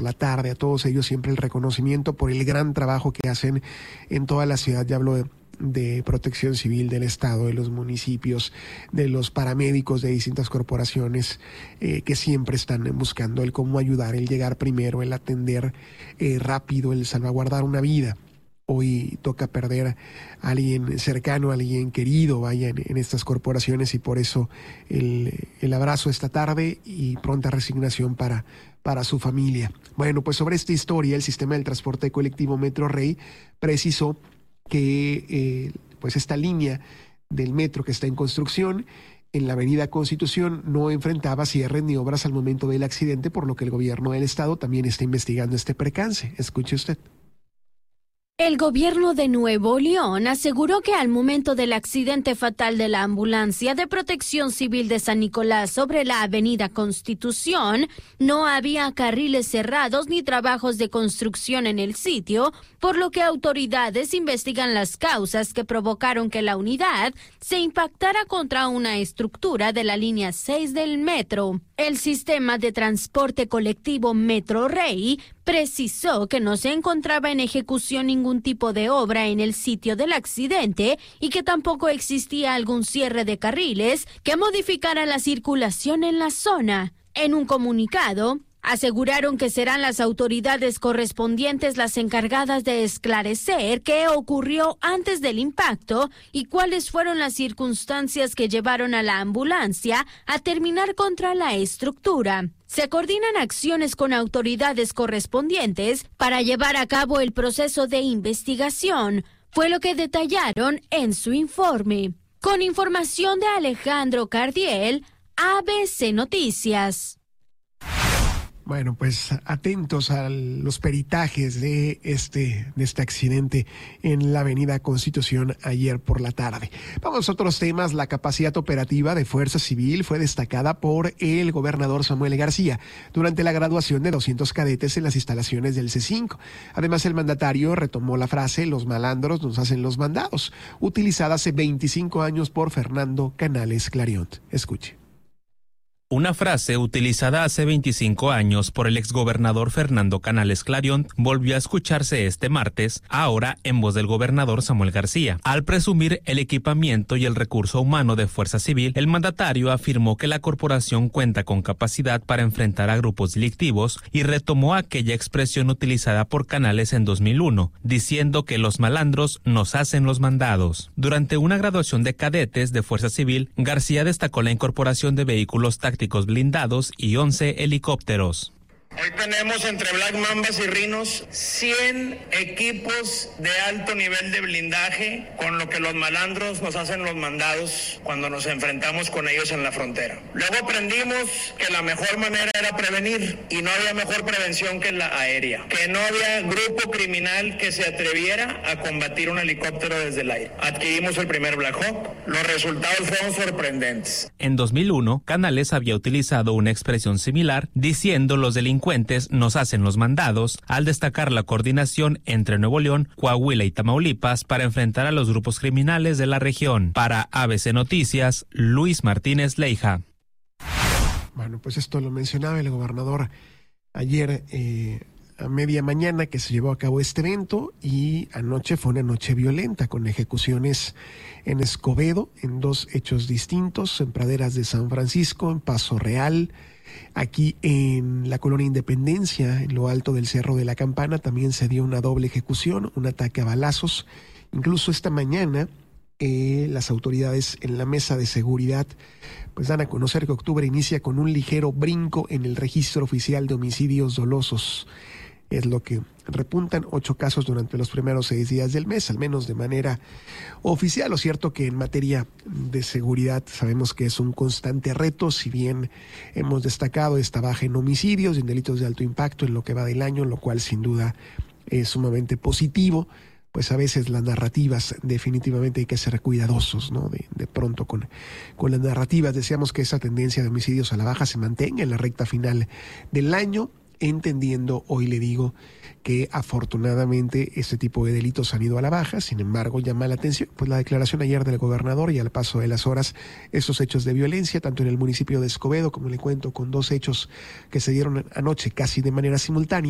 por la tarde. A todos ellos siempre el reconocimiento por el gran trabajo que hacen en toda la ciudad. Ya hablo de Protección Civil del Estado, de los municipios, de los paramédicos de distintas corporaciones que siempre están buscando el cómo ayudar, el llegar primero, el atender rápido, el salvaguardar una vida. Hoy toca perder a alguien cercano, a alguien querido, vaya, en estas corporaciones, y por eso el abrazo esta tarde y pronta resignación para su familia. Bueno, pues sobre esta historia, el sistema del transporte colectivo Metro Rey precisó que pues esta línea del metro que está en construcción en la avenida Constitución no enfrentaba cierres ni obras al momento del accidente, por lo que el gobierno del estado también está investigando este percance. Escuche usted. El gobierno de Nuevo León aseguró que al momento del accidente fatal de la ambulancia de Protección Civil de San Nicolás sobre la avenida Constitución, no había carriles cerrados ni trabajos de construcción en el sitio, por lo que autoridades investigan las causas que provocaron que la unidad se impactara contra una estructura de la línea 6 del metro. El sistema de transporte colectivo Metro Rey precisó que no se encontraba en ejecución ningún tipo de obra en el sitio del accidente y que tampoco existía algún cierre de carriles que modificara la circulación en la zona. En un comunicado, aseguraron que serán las autoridades correspondientes las encargadas de esclarecer qué ocurrió antes del impacto y cuáles fueron las circunstancias que llevaron a la ambulancia a terminar contra la estructura. Se coordinan acciones con autoridades correspondientes para llevar a cabo el proceso de investigación, fue lo que detallaron en su informe. Con información de Alejandro Cardiel, ABC Noticias. Bueno, pues atentos a los peritajes de este accidente en la avenida Constitución ayer por la tarde. Vamos a otros temas. La capacidad operativa de Fuerza Civil fue destacada por el gobernador Samuel García durante la graduación de 200 cadetes en las instalaciones del C5. Además, el mandatario retomó la frase "los malandros nos hacen los mandados", utilizada hace 25 años por Fernando Canales Clariont. Escuche. Una frase utilizada hace 25 años por el exgobernador Fernando Canales Clariont volvió a escucharse este martes, ahora en voz del gobernador Samuel García. Al presumir el equipamiento y el recurso humano de Fuerza Civil, el mandatario afirmó que la corporación cuenta con capacidad para enfrentar a grupos delictivos y retomó aquella expresión utilizada por Canales en 2001, diciendo que los malandros nos hacen los mandados. Durante una graduación de cadetes de Fuerza Civil, García destacó la incorporación de vehículos tácticos blindados y 11 helicópteros. Hoy tenemos entre Black Mambas y Rhinos 100 equipos de alto nivel de blindaje, con lo que los malandros nos hacen los mandados cuando nos enfrentamos con ellos en la frontera. Luego aprendimos que la mejor manera era prevenir, y no había mejor prevención que la aérea, que no había grupo criminal que se atreviera a combatir un helicóptero desde el aire. Adquirimos el primer Black Hawk. Los resultados fueron sorprendentes. En 2001, Canales había utilizado una expresión similar, diciendo los delincuentes nos hacen los mandados, al destacar la coordinación entre Nuevo León, Coahuila y Tamaulipas para enfrentar a los grupos criminales de la región. Para ABC Noticias, Luis Martínez Leija. Bueno, pues esto lo mencionaba el gobernador ayer a media mañana, que se llevó a cabo este evento, y anoche fue una noche violenta con ejecuciones en Escobedo, en dos hechos distintos, en praderas de San Francisco, en Paso Real. Aquí en la colonia Independencia, en lo alto del Cerro de la Campana, también se dio una doble ejecución, un ataque a balazos. Incluso esta mañana las autoridades en la mesa de seguridad pues dan a conocer que octubre inicia con un ligero brinco en el registro oficial de homicidios dolosos. Es lo que repuntan 8 casos durante los primeros 6 días del mes, al menos de manera oficial. Lo cierto que en materia de seguridad sabemos que es un constante reto, si bien hemos destacado esta baja en homicidios y en delitos de alto impacto en lo que va del año, lo cual sin duda es sumamente positivo. Pues a veces las narrativas definitivamente hay que ser cuidadosos, ¿no? De pronto con las narrativas. Deseamos que esa tendencia de homicidios a la baja se mantenga en la recta final del año, entendiendo, hoy le digo, que afortunadamente este tipo de delitos han ido a la baja. Sin embargo, llama la atención pues la declaración ayer del gobernador, y al paso de las horas estos hechos de violencia, tanto en el municipio de Escobedo, como le cuento, con 2 hechos que se dieron anoche casi de manera simultánea.